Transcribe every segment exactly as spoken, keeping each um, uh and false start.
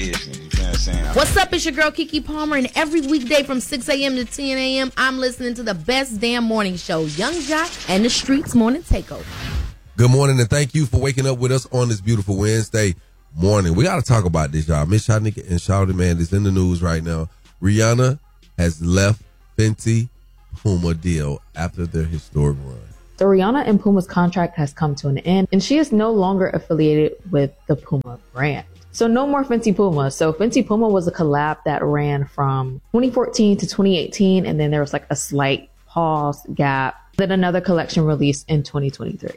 business. You know what I'm saying? What's up? It's your girl Keke Palmer, and every weekday from six a.m. to ten a.m. I'm listening to the best damn morning show, Young Jock and the Streets Morning Takeover. Good morning, and thank you for waking up with us on this beautiful Wednesday morning. We got to talk about this, y'all. Miss Shanika and Shawty, man, it's in the news right now. Rihanna has left Fenty Puma deal after their historic run. So Rihanna and Puma's contract has come to an end, and she is no longer affiliated with the Puma brand. So no more Fenty Puma. So Fenty Puma was a collab that ran from twenty fourteen to twenty eighteen, and then there was like a slight pause gap. Then another collection released in twenty twenty-three.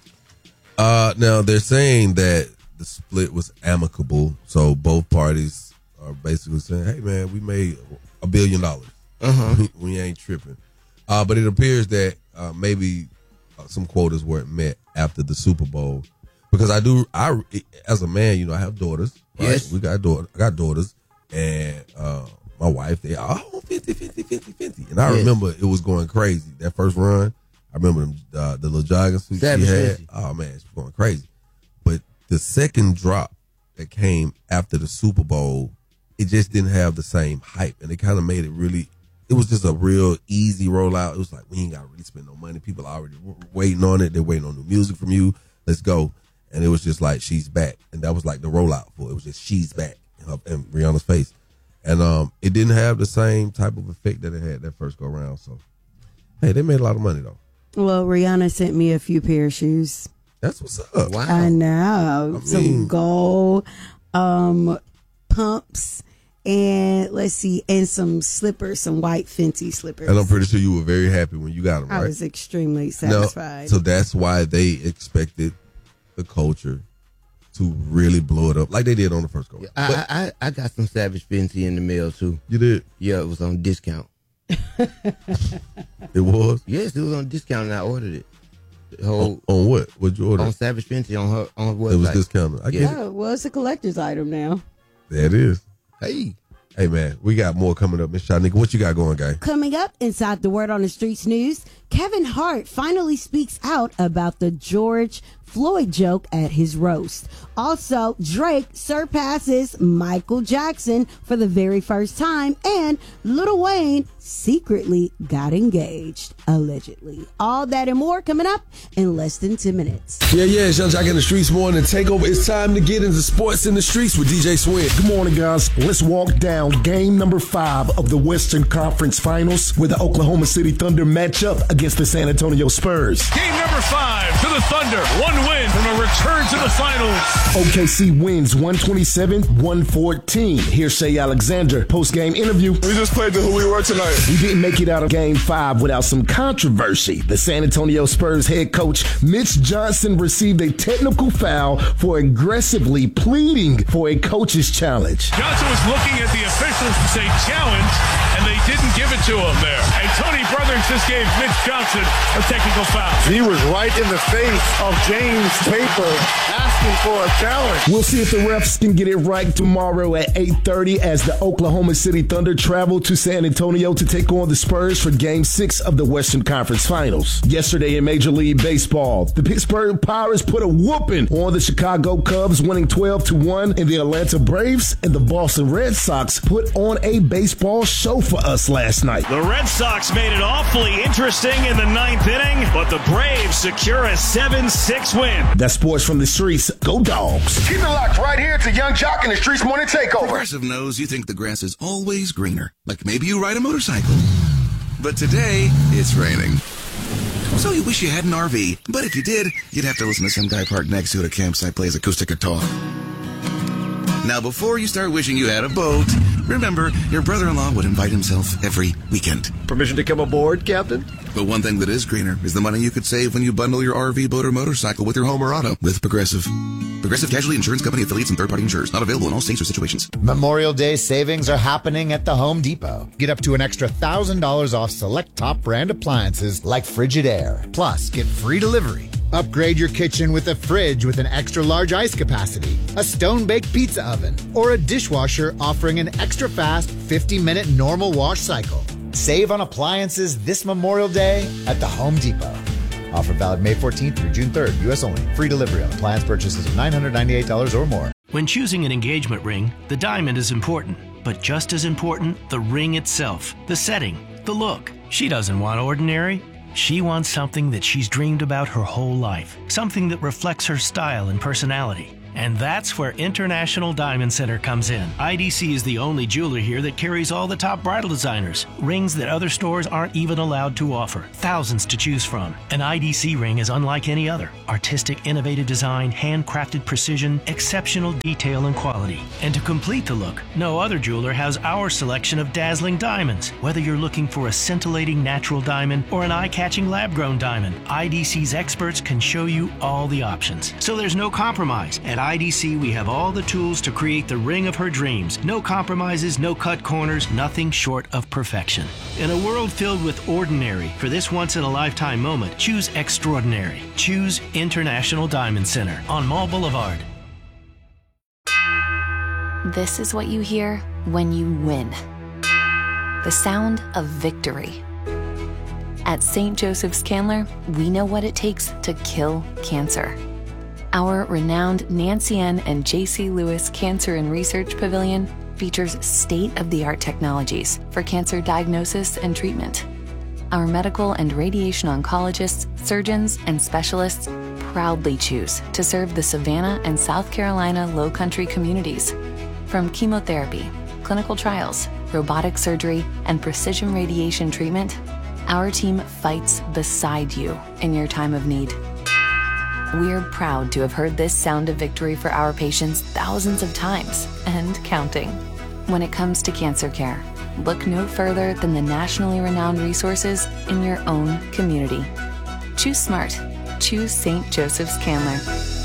Uh, now they're saying that the split was amicable, so both parties are basically saying, "Hey, man, we made a billion dollars. Uh-huh. We, we ain't tripping." Uh, but it appears that uh, maybe uh, some quotas weren't met after the Super Bowl. Because I do, I as a man, you know, I have daughters. Right? Yes, we got daughter, I got daughters, and uh, my wife. They are oh, fifty, fifty, fifty, fifty. And I yes. remember it was going crazy that first run. I remember them, uh, the little jogging suit she had. fifty. Oh man, it's going crazy. But the second drop that came after the Super Bowl, it just didn't have the same hype, and it kind of made it really. It was just a real easy rollout. It was like we ain't got to really spend no money. People are already waiting on it. They're waiting on new music from you. Let's go. And it was just like, she's back. And that was like the rollout for it. It was just, she's back in, her, in Rihanna's face. And um, it didn't have the same type of effect that it had that first go round. So, hey, they made a lot of money, though. Well, Rihanna sent me a few pair of shoes. That's what's up. Wow. I know. I mean, some gold um, pumps. And let's see, and some slippers, some white Fenty slippers. And I'm pretty sure you were very happy when you got them, right? I was extremely satisfied. Now, so that's why they expected the culture to really blow it up like they did on the first go. Yeah, I, I I got some Savage Fenty in the mail too. You did? Yeah, it was on discount. It was? Yes, it was on discount and I ordered it. The whole, on, on what? What'd you order? On Savage Fenty on her on her website. It was discounted. I yeah, get it. Well, it's a collector's item now. There it is. Hey. Hey, man, we got more coming up. Miss Shanika, what you got going, guy? Coming up inside the Word on the Streets news, Kevin Hart finally speaks out about the George Floyd joke at his roast. Also, Drake surpasses Michael Jackson for the very first time, and Lil Wayne secretly got engaged, allegedly. All that and more coming up in less than ten minutes. Yeah, yeah, it's Young Jock in the Streets Morning Takeover. It's time to get into sports in the streets with D J Swin. Good morning, guys. Let's walk down game number five of the Western Conference Finals, where the Oklahoma City Thunder match up against the San Antonio Spurs. Game number five to the Thunder. One win from a return to the finals. O K C wins one twenty-seven one fourteen. Here's Shea Alexander post-game interview. We just played to who we were tonight. We didn't make it out of game five without some controversy. The San Antonio Spurs head coach Mitch Johnson received a technical foul for aggressively pleading for a coach's challenge. Johnson was looking at the officials to say challenge, and they didn't give it to him there. And Tony Brothers just gave Mitch Johnson a technical foul. He was right in the face of James Paper asking for a challenge. We'll see if the refs can get it right tomorrow at eight thirty as the Oklahoma City Thunder travel to San Antonio to take on the Spurs for Game six of the Western Conference Finals. Yesterday in Major League Baseball, the Pittsburgh Pirates put a whooping on the Chicago Cubs, winning twelve to one, and the Atlanta Braves and the Boston Red Sox put on a baseball show for us last night. The Red Sox made it awfully interesting in the ninth inning, but the Braves secure a seven six win. That's sports from the streets. Go Dogs. Keep it locked right here to Young Jock in the Streets Morning Takeover. Progressive knows you think the grass is always greener. Like maybe you ride a motorcycle. But today, it's raining. So you wish you had an R V. But if you did, you'd have to listen to some guy parked next to it at a campsite plays acoustic guitar. Now, before you start wishing you had a boat, remember, your brother-in-law would invite himself every weekend. Permission to come aboard, Captain? But one thing that is greener is the money you could save when you bundle your R V, boat, or motorcycle with your home or auto with Progressive. Progressive Casualty Insurance Company affiliates and third-party insurers. Not available in all states or situations. Memorial Day savings are happening at the Home Depot. Get up to an extra one thousand dollars off select top brand appliances like Frigidaire. Plus, get free delivery. Upgrade your kitchen with a fridge with an extra large ice capacity, a stone-baked pizza oven, or a dishwasher offering an extra fast fifty minute normal wash cycle. Save on appliances this Memorial Day at the Home Depot. Offer valid May fourteenth through June third, U S only. Free delivery on appliance purchases of nine hundred ninety-eight dollars or more. When choosing an engagement ring, the diamond is important, but just as important, the ring itself, the setting, the look. She doesn't want ordinary. She wants something that she's dreamed about her whole life, something that reflects her style and personality. And that's where International Diamond Center comes in. I D C is the only jeweler here that carries all the top bridal designers, rings that other stores aren't even allowed to offer, thousands to choose from. An I D C ring is unlike any other. Artistic, innovative design, handcrafted precision, exceptional detail and quality. And to complete the look, no other jeweler has our selection of dazzling diamonds. Whether you're looking for a scintillating natural diamond or an eye-catching lab-grown diamond, I D C's experts can show you all the options. So there's no compromise. At I D C, we have all the tools to create the ring of her dreams. No compromises, no cut corners, nothing short of perfection. In a world filled with ordinary, for this once-in-a-lifetime moment, choose extraordinary. Choose International Diamond Center on Mall Boulevard. This is what you hear when you win. The sound of victory. At Saint Joseph's Candler, we know what it takes to kill cancer. Our renowned Nancy N. and J C. Lewis Cancer and Research Pavilion features state-of-the-art technologies for cancer diagnosis and treatment. Our medical and radiation oncologists, surgeons, and specialists proudly choose to serve the Savannah and South Carolina Low Country communities. From chemotherapy, clinical trials, robotic surgery, and precision radiation treatment, our team fights beside you in your time of need. We're proud to have heard this sound of victory for our patients thousands of times and counting. When it comes to cancer care, look no further than the nationally renowned resources in your own community. Choose smart. Choose Saint Joseph's Candler.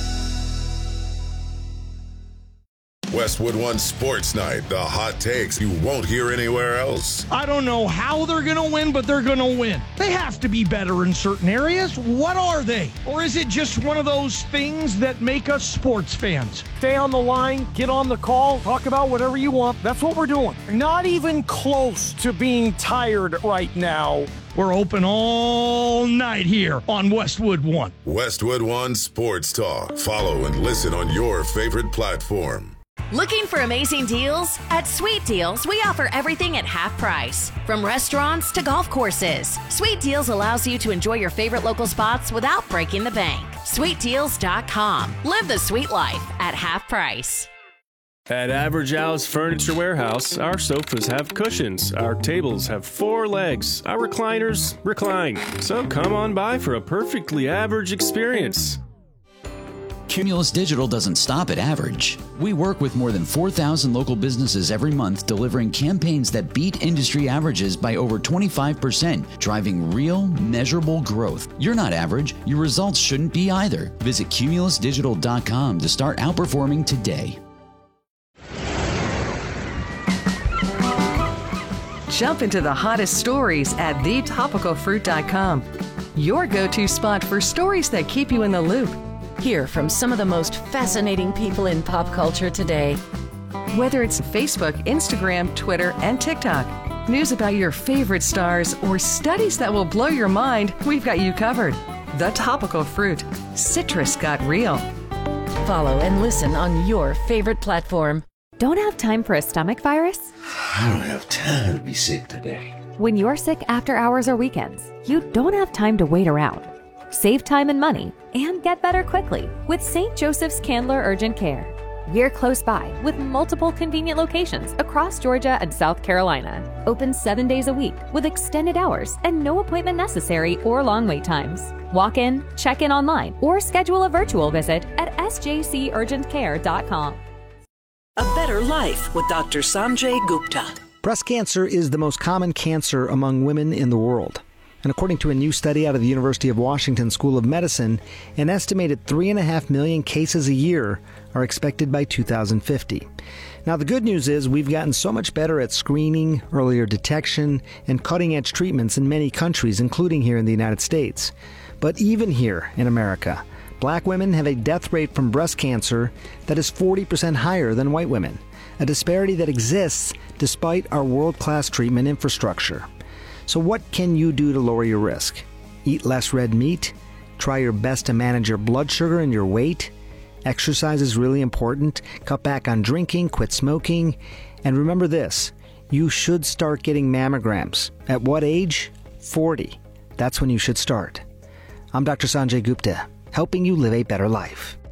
Westwood One Sports Night, the hot takes you won't hear anywhere else. I don't know how they're going to win, but they're going to win. They have to be better in certain areas. What are they? Or is it just one of those things that make us sports fans? Stay on the line, get on the call, talk about whatever you want. That's what we're doing. Not even close to being tired right now. We're open all night here on Westwood One. Westwood One Sports Talk. Follow and listen on your favorite platform. Looking for amazing deals? At Sweet Deals, we offer everything at half price. From restaurants to golf courses, Sweet Deals allows you to enjoy your favorite local spots without breaking the bank. sweet deals dot com. Live the sweet life at half price. At Average Al's Furniture Warehouse, our sofas have cushions, our tables have four legs, our recliners recline. So come on by for a perfectly average experience. Cumulus Digital doesn't stop at average. We work with more than four thousand local businesses every month, delivering campaigns that beat industry averages by over twenty-five percent, driving real, measurable growth. You're not average. Your results shouldn't be either. Visit cumulus digital dot com to start outperforming today. Jump into the hottest stories at the topical fruit dot com. Your go-to spot for stories that keep you in the loop. Hear from some of the most fascinating people in pop culture today. Whether it's Facebook, Instagram, Twitter, and TikTok, news about your favorite stars, or studies that will blow your mind, we've got you covered. The Topical Fruit. Citrus got real. Follow and listen on your favorite platform. Don't have time for a stomach virus? I don't have time to be sick today. When you're sick after hours or weekends, you don't have time to wait around. Save time and money, and get better quickly with Saint Joseph's Candler Urgent Care. We're close by with multiple convenient locations across Georgia and South Carolina. Open seven days a week with extended hours and no appointment necessary or long wait times. Walk in, check in online, or schedule a virtual visit at s j c urgent care dot com. A Better Life with Doctor Sanjay Gupta. Breast cancer is the most common cancer among women in the world. And according to a new study out of the University of Washington School of Medicine, an estimated three and a half million cases a year are expected by two thousand fifty. Now, the good news is we've gotten so much better at screening, earlier detection, and cutting-edge treatments in many countries, including here in the United States. But even here in America, black women have a death rate from breast cancer that is forty percent higher than white women, a disparity that exists despite our world-class treatment infrastructure. So what can you do to lower your risk? Eat less red meat? Try your best to manage your blood sugar and your weight? Exercise is really important. Cut back on drinking, quit smoking. And remember this, you should start getting mammograms. At what age? forty. That's when you should start. I'm Doctor Sanjay Gupta, helping you live a better life.